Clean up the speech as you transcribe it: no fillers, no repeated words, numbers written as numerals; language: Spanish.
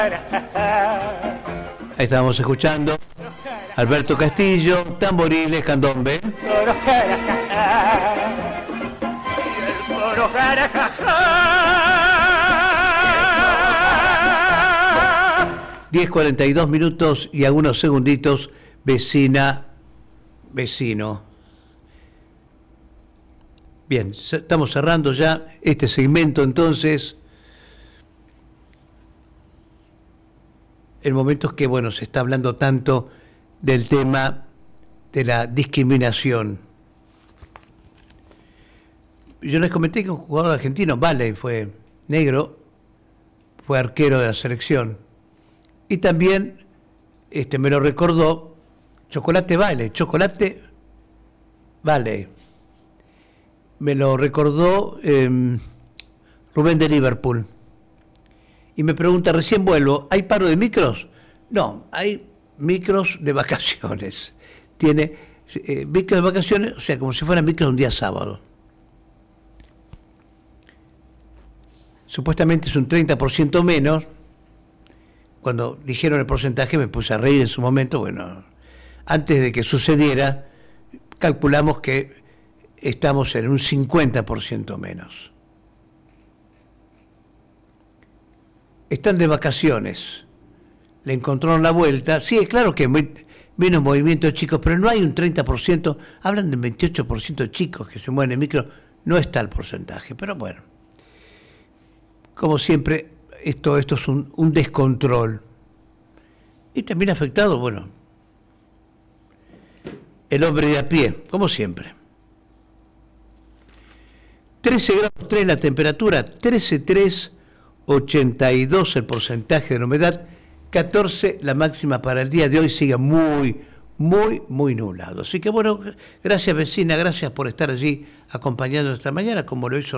Ahí estábamos escuchando Alberto Castillo, tamboriles, candombe. 10:42 minutos y algunos segunditos, vecina, vecino. Bien, estamos cerrando ya este segmento entonces. En momentos que, bueno, se está hablando tanto del tema de la discriminación. Yo les comenté que un jugador argentino, Vale, fue negro, fue arquero de la selección. Y también me lo recordó Chocolate Vale. Me lo recordó Rubén de Liverpool. Y me pregunta, recién vuelvo, ¿hay paro de micros? No, hay micros de vacaciones. Tiene micros de vacaciones, o sea, como si fueran micros de un día sábado. Supuestamente es un 30% menos. Cuando dijeron el porcentaje me puse a reír en su momento. Bueno, antes de que sucediera, calculamos que estamos en un 50% menos. Están de vacaciones, le encontraron la vuelta. Sí, es claro que menos movimiento de chicos, pero no hay un 30%, hablan de 28% de chicos que se mueven en micro, no está el porcentaje, pero bueno. Como siempre, esto es un descontrol. Y también ha afectado, bueno, el hombre de a pie, como siempre. 13 grados 3 la temperatura, 13,3, 82 el porcentaje de la humedad, 14 la máxima para el día de hoy, sigue muy nublado. Así que bueno, gracias vecina, gracias por estar allí acompañándonos esta mañana, como lo hizo